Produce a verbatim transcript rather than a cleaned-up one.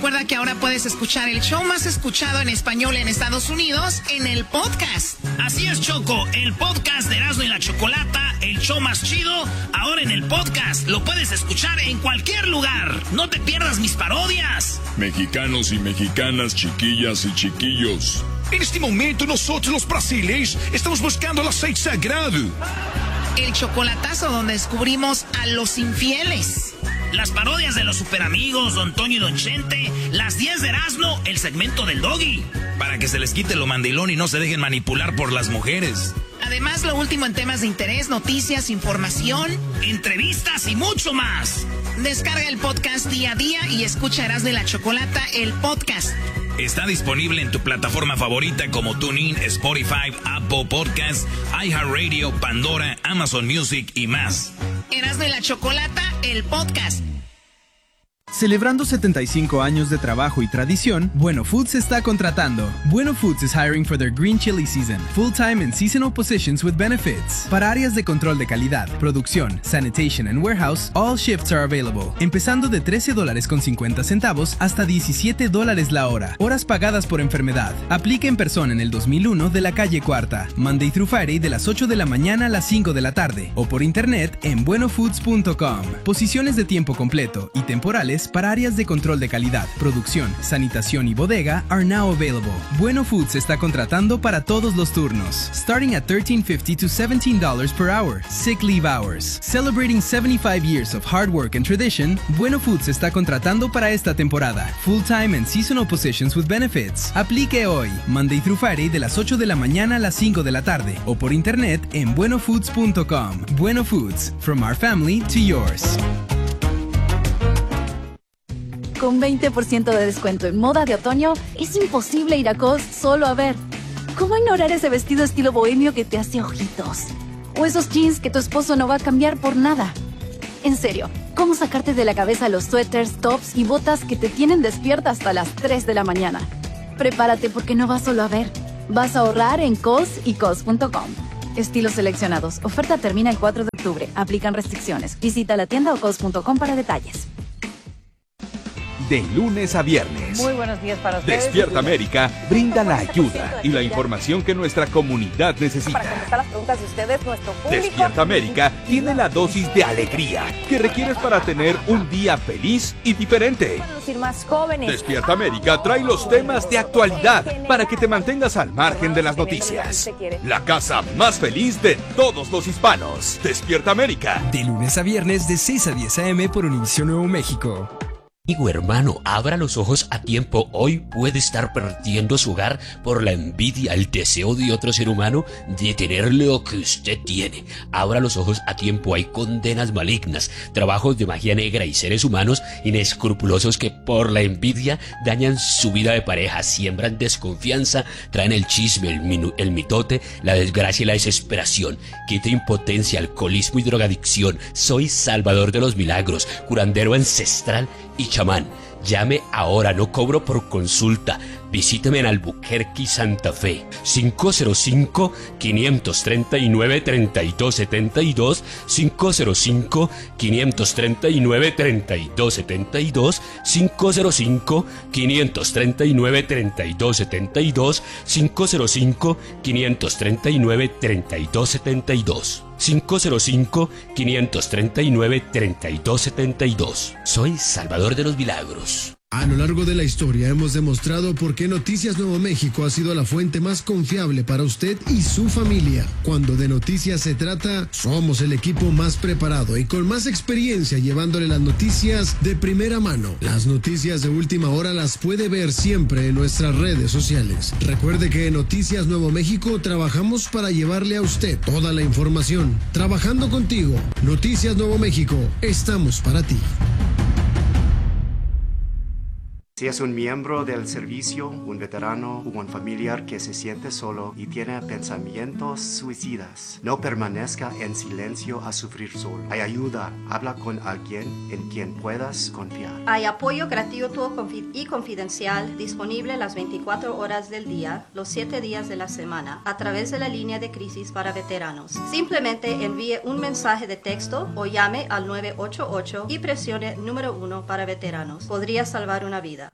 recuerda que ahora puedes escuchar el show más escuchado en español en Estados Unidos en el podcast. Así es, Choco, el podcast de Erasmo y la Chocolata, el show más chido, ahora en el podcast. Lo puedes escuchar en cualquier lugar. No te pierdas mis parodias. Mexicanos y mexicanas, chiquillas y chiquillos. En este momento nosotros los brasileños estamos buscando el aceite sagrado. El chocolatazo donde descubrimos a los infieles. Las parodias de los superamigos, Don Toño y Don Chente. Las diez de Erasmo, el segmento del Doggy. Para que se les quite lo mandilón y no se dejen manipular por las mujeres. Además, lo último en temas de interés, noticias, información, entrevistas y mucho más. Descarga el podcast día a día y escucha Erasmo y la Chocolata, el podcast. Está disponible en tu plataforma favorita como TuneIn, Spotify, Apple Podcasts, iHeartRadio, Pandora, Amazon Music y más. Erasmo y la Chocolata, el podcast. Celebrando setenta y cinco años de trabajo y tradición, Bueno Foods está contratando. Bueno Foods is hiring for their green chili season, full-time and seasonal positions with benefits. Para áreas de control de calidad, producción, sanitation and warehouse, all shifts are available. Empezando de trece dólares con cincuenta centavos hasta diecisiete dólares la hora. Horas pagadas por enfermedad. Aplica en persona en el dos mil uno de la calle Cuarta, Monday through Friday de las ocho de la mañana a las cinco de la tarde. O por internet en bueno foods punto com. Posiciones de tiempo completo y temporales para áreas de control de calidad, producción, sanitación y bodega are now available. Bueno Foods está contratando para todos los turnos, starting at thirteen fifty to seventeen dollars per hour. Sick leave hours. Celebrating seventy-five years of hard work and tradition, Bueno Foods está contratando para esta temporada. Full-time and seasonal positions with benefits. Aplique hoy, Monday through Friday de las ocho de la mañana a las cinco de la tarde o por internet en bueno foods punto com. Bueno Foods, from our family to yours. Con veinte por ciento de descuento en moda de otoño, es imposible ir a Cos solo a ver. ¿Cómo ignorar ese vestido estilo bohemio que te hace ojitos? O esos jeans que tu esposo no va a cambiar por nada. En serio, ¿cómo sacarte de la cabeza los suéteres, tops y botas que te tienen despierta hasta las tres de la mañana? Prepárate porque no vas solo a ver. Vas a ahorrar en Cos y Cos punto com. Estilos seleccionados. Oferta termina el cuatro de octubre. Aplican restricciones. Visita la tienda o cos punto com para detalles. De lunes a viernes. Muy buenos días para ustedes. Despierta América brinda la ayuda y la información que nuestra comunidad necesita. Para contestar las preguntas de ustedes, nuestro público. Despierta América tiene la dosis de alegría que requieres para tener un día feliz y diferente. Para lucir más jóvenes. Despierta América trae los temas de actualidad para que te mantengas al margen de las noticias. La casa más feliz de todos los hispanos. Despierta América. De lunes a viernes de seis a diez a eme por Univisión Nuevo México. Amigo hermano, abra los ojos a tiempo. Hoy puede estar perdiendo su hogar por la envidia, el deseo de otro ser humano de tener lo que usted tiene. Abra los ojos a tiempo. Hay condenas malignas, trabajos de magia negra y seres humanos inescrupulosos que por la envidia dañan su vida de pareja, siembran desconfianza, traen el chisme, el, minu- el mitote, la desgracia y la desesperación. Quita impotencia, alcoholismo y drogadicción. Soy Salvador de los Milagros, curandero ancestral y chamán. Llame ahora, no cobro por consulta. Visíteme en Albuquerque y Santa Fe. cinco cero cinco, cinco tres nueve, tres dos siete dos, cinco cero cinco, cinco tres nueve, tres dos siete dos, cinco cero cinco, cinco tres nueve, tres dos siete dos, cinco cero cinco, cinco tres nueve, tres dos siete dos. cinco cero cinco, cinco tres nueve, tres dos siete dos. Soy Salvador de los Milagros. A lo largo de la historia hemos demostrado por qué Noticias Nuevo México ha sido la fuente más confiable para usted y su familia. Cuando de noticias se trata, somos el equipo más preparado y con más experiencia llevándole las noticias de primera mano. Las noticias de última hora las puede ver siempre en nuestras redes sociales. Recuerde que en Noticias Nuevo México trabajamos para llevarle a usted toda la información. Trabajando contigo, Noticias Nuevo México, estamos para ti. Si es un miembro del servicio, un veterano o un familiar que se siente solo y tiene pensamientos suicidas, no permanezca en silencio a sufrir solo. Hay ayuda. Habla con alguien en quien puedas confiar. Hay apoyo gratuito y confidencial disponible las veinticuatro horas del día, los siete días de la semana, a través de la línea de crisis para veteranos. Simplemente envíe un mensaje de texto o llame al nueve ocho ocho y presione número uno para veteranos. Podría salvar una vida.